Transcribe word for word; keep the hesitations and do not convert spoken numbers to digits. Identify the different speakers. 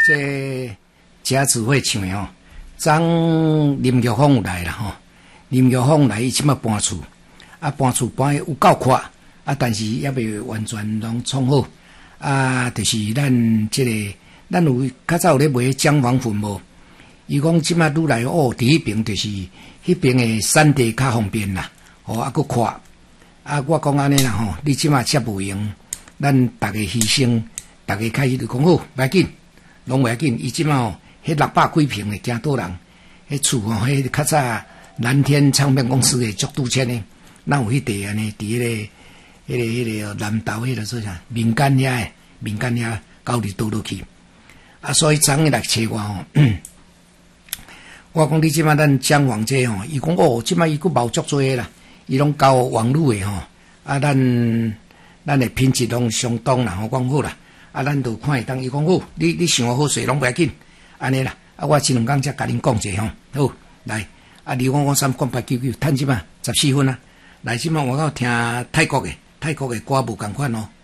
Speaker 1: 这家姊会唱的吼，张林玉凤有来啦吼，林玉凤来伊即马搬厝，啊搬厝搬有够快，啊但是也未完全拢创好，啊就是咱即、这个咱有较早有咧卖姜黄粉无？伊讲即马愈来哦，第一边就是迄边的产地较方便啦，哦啊佫快，啊我讲安尼啦吼，你即马接无用，咱逐个牺牲，逐个开始就讲好，袂要紧，拢袂要紧，伊即马吼。迄六百几平的惊倒人，迄厝吼，迄较早蓝天唱片公司的足拄签的，咱有迄地安尼，伫迄、那个、迄、那个、迄、那个南投迄个做啥？民间遐诶，民间遐交伫倒落去，啊，所以昨日来找我吼，我讲你即摆咱姜黄这吼，伊讲哦，即摆伊佫毛足多啦，伊拢交网络的吼，啊，咱咱的品质拢相当啦，我讲好啦，啊，咱就看会当，伊讲好，你你想好势拢袂要紧。安尼啦，啊，我前两工才甲恁讲者吼，好来，啊，离我我三讲八九九，趁即嘛十四分啊，来即嘛我到听泰国的，泰国的歌无共款哦。